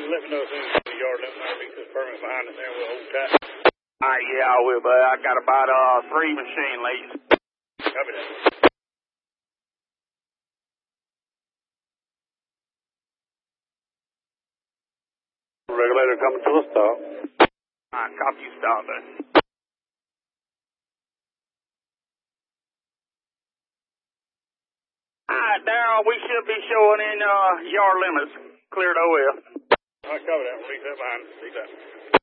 let me know as soon as the yard limit might be this permit behind us there. We'll hold tight. Yeah, I will, but I got about 3 machine leads. Copy that. Regulator coming to a stop. Copy you, stop there. Alright, Darryl, we should be showing in yard limits. Cleared OL. Alright, copy that. Release that behind us. See that.